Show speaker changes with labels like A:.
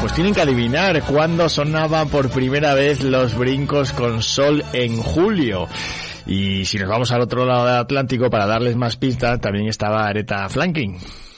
A: Pues tienen que adivinar cuándo sonaban por primera vez los brincos con sol en julio. Y si nos vamos al otro lado del Atlántico, para darles más pistas, también estaba Aretha Franklin.